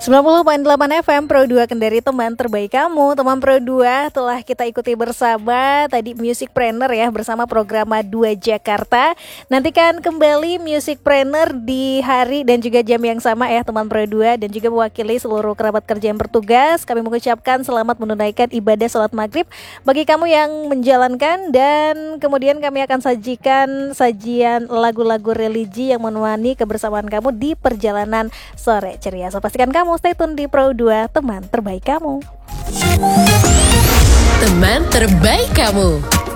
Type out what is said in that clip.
90,8 FM Pro 2 Kendari, teman terbaik kamu. Teman Pro 2 telah kita ikuti bersama tadi Musicpreneur ya, bersama Programa 2 Jakarta. Nantikan kembali Musicpreneur di hari dan juga jam yang sama ya teman Pro 2. Dan juga mewakili seluruh kerabat kerja yang bertugas, kami mengucapkan selamat menunaikan ibadah salat maghrib bagi kamu yang menjalankan. Dan kemudian kami akan sajikan sajian lagu-lagu religi yang menemani kebersamaan kamu di perjalanan sore ceria. So, pastikan kamu stay tune di Pro 2, teman terbaik kamu. Teman terbaik kamu.